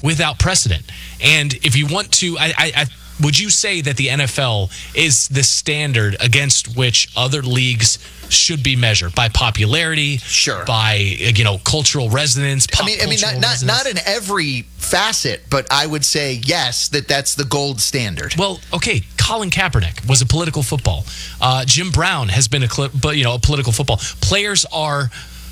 without precedent. And if you want to, would you say that the NFL is the standard against which other leagues should be measured by popularity? Sure. By cultural resonance. Not in every facet, but I would say yes, that's the gold standard. Well, okay, Colin Kaepernick was a political football. Jim Brown has been a political football. Players are,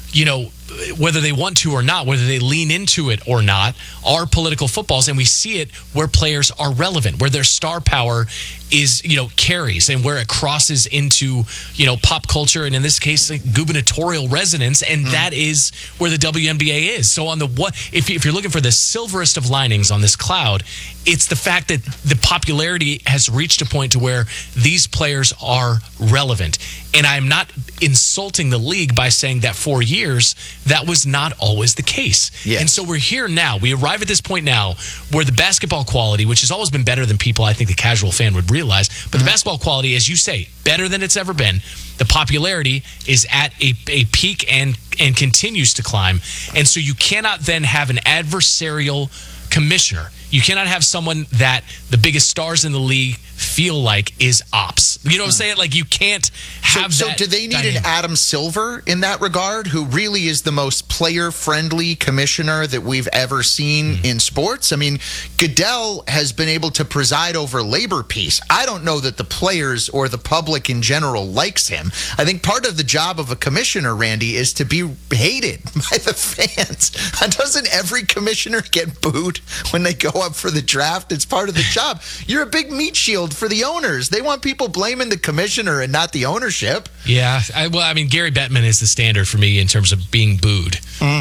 whether they want to or not, whether they lean into it or not, are political footballs, and we see it where players are relevant, where their star power is, carries, and where it crosses into, pop culture, and in this case, like, gubernatorial resonance, and that is where the WNBA is. So if you're looking for the silverest of linings on this cloud, it's the fact that the popularity has reached a point to where these players are relevant. And I'm not insulting the league by saying that for years, that was not always the case. Yes. And so we're here now. We arrive at this point now where the basketball quality, which has always been better than people, I think the casual fan would realize, but the basketball quality, as you say, better than it's ever been. The popularity is at a peak and continues to climb. And so you cannot then have an adversarial commissioner. You cannot have someone that the biggest stars in the league feel like is ops. You know what I'm saying? Like, you can't have that. So do they need an Adam Silver in that regard, who really is the most player-friendly commissioner that we've ever seen in sports? I mean, Goodell has been able to preside over labor peace. I don't know that the players or the public in general likes him. I think part of the job of a commissioner, Randy, is to be hated by the fans. Doesn't every commissioner get booed when they go up for the draft? It's part of the job. You're a big meat shield for the owners. They want people blaming the commissioner and not the ownership. Yeah. Gary Bettman is the standard for me in terms of being booed,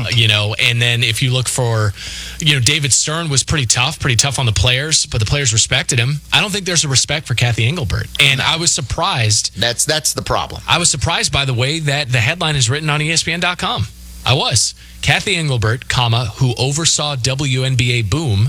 and then if you look for, David Stern was pretty tough on the players, but the players respected him. I don't think there's a respect for Kathy Engelbert. And I was surprised. That's the problem. I was surprised by the way that the headline is written on ESPN.com. I was. Kathy Engelbert, who oversaw WNBA boom,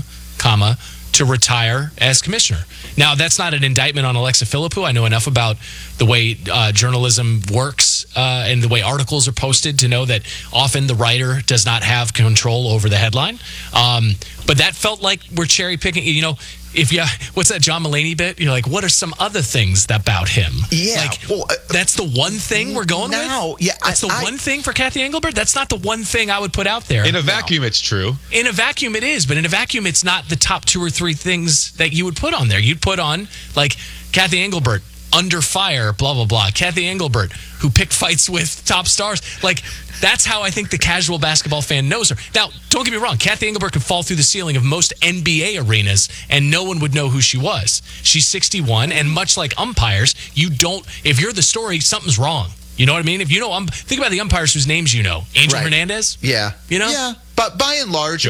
to retire as commissioner. Now, that's not an indictment on Alexa Philippou. I know enough about the way journalism works and the way articles are posted to know that often the writer does not have control over the headline. But that felt like we're cherry picking. What's that John Mulaney bit? You're like, what are some other things about him? Yeah. That's the one thing we're going with? Yeah. That's the one thing for Kathy Engelbert? That's not the one thing I would put out there. In a vacuum, it's true. In a vacuum, it is. But in a vacuum, it's not the top 2 or 3 things that you would put on there. You'd put on, like, Kathy Engelbert, under fire, blah, blah, blah. Kathy Engelbert, who picked fights with top stars. Like, that's how I think the casual basketball fan knows her. Now, don't get me wrong. Kathy Engelbert could fall through the ceiling of most NBA arenas, and no one would know who she was. She's 61, and much like umpires, if you're the story, something's wrong. You know what I mean? If you know, think about the umpires whose names you know. Angel Hernandez? Yeah. Yeah. But by and large,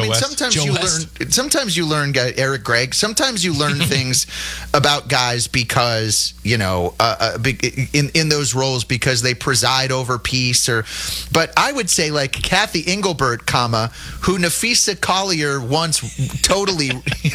sometimes you learn, Eric Gregg, sometimes you learn things about guys because, in those roles because they preside over peace but I would say like Kathy Engelbert, who Nafisa Collier once totally,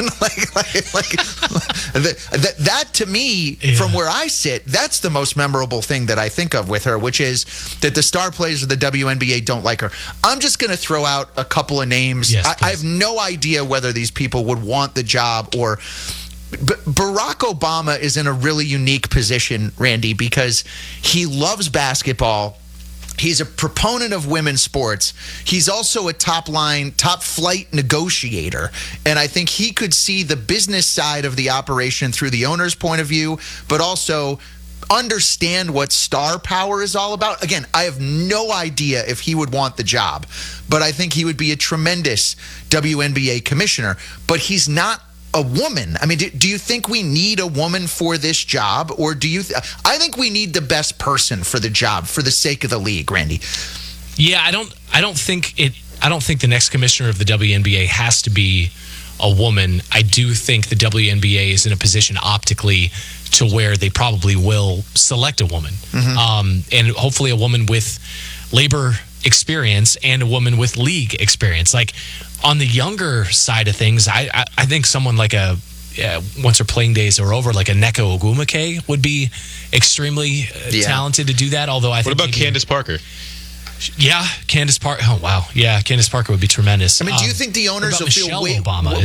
that to me, from where I sit, that's the most memorable thing that I think of with her, which is that the star players of the WNBA don't like her. I'm just going to throw out a couple of names. Yes, I have no idea whether these people would want the job or... But Barack Obama is in a really unique position, Randy, because he loves basketball. He's a proponent of women's sports. He's also a top flight negotiator. And I think he could see the business side of the operation through the owner's point of view, but also understand what star power is all about. Again, I have no idea if he would want the job, but I think he would be a tremendous WNBA commissioner. But he's not a woman. I mean, do you think we need a woman for this job, or do you? I think we need the best person for the job for the sake of the league, Randy. Yeah, I don't think the next commissioner of the WNBA has to be a woman. I do think the WNBA is in a position optically to where they probably will select a woman, and hopefully a woman with labor experience and a woman with league experience. Like on the younger side of things, I think someone like once her playing days are over, like a Nneka Ogwumike would be extremely talented to do that. Although I think what about Candace Parker? Yeah, Candace Parker. Oh wow, yeah, Candace Parker would be tremendous. I mean, do you think the owners will feel Michelle Obama?